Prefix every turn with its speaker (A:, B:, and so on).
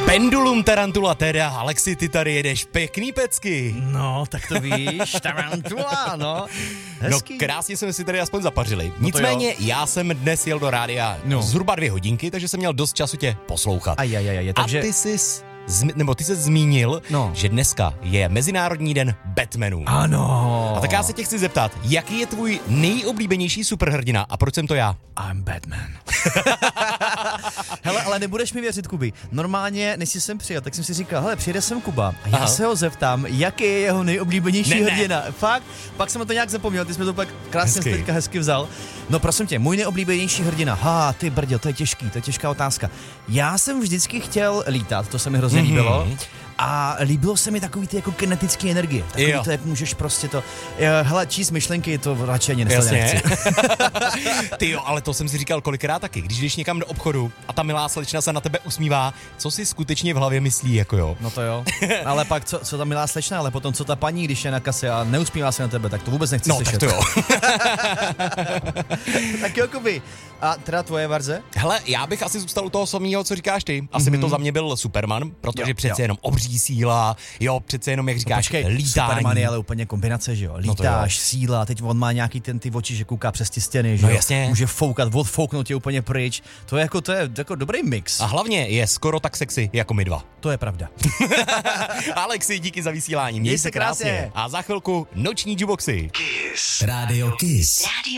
A: Pendulum Tarantula teda, Alexi, ty tady jedeš pěkný pecky.
B: No, tak to víš, Tarantula, no. Hezký.
A: No, krásně jsme si tady aspoň zapařili. Nicméně, já jsem dnes jel do rádia zhruba 2 hodinky, takže jsem měl dost času tě poslouchat.
B: Takže...
A: A ty jsi zmínil, že dneska je Mezinárodní den Batmanů.
B: Ano.
A: A tak já se tě chci zeptat, jaký je tvůj nejoblíbenější superhrdina a proč jsem to já?
B: I'm Batman. Hele, ale nebudeš mi věřit, Kuby. Normálně, než jsi sem přijel, tak jsem si říkal, hele, přijede sem Kuba a já se ho zeptám, jaký je jeho nejoblíbenější hrdina. Fakt? Pak jsem to nějak zapomněl, ty jsi mi to pak krásně teďka hezky vzal. No prosím tě, můj nejoblíbenější hrdina. Ty brďo, to je těžká otázka. Já jsem vždycky chtěl lítat, to se mi hrozně líbilo. A líbilo se mi takový ty jako kinetický energie. Takový to, jak můžeš prostě to... Hele, číst myšlenky, to radši ani nechci.
A: Ty jo, ale to jsem si říkal kolikrát taky. Když jdeš někam do obchodu a ta milá slečna se na tebe usmívá, co si skutečně v hlavě myslí, jako jo?
B: No to jo. Ale pak co ta milá slečna, ale potom co ta paní, když je na kase a neusmívá se na tebe, tak to vůbec nechci slyšet.
A: Tak to jo.
B: Tak jo, Kuby. A teda tvoje verze?
A: Hele, já bych asi zůstal u toho samého, co říkáš ty. Asi by to za mě byl Superman, protože přece jenom obří síla, přece jenom, jak říkáš, lítání.
B: Superman je ale úplně kombinace, že jo? Lítáš, síla, teď on má nějaký ty oči, že kouká přes ty stěny, že jo?
A: Jasně.
B: Může odfouknout je úplně pryč. To je jako dobrý mix.
A: A hlavně je skoro tak sexy jako my dva.
B: To je pravda.
A: Alexi, díky za vysílání. Měj se krásně. A za chvilku noční juboxy.
C: Kiss. Rádio Kiss.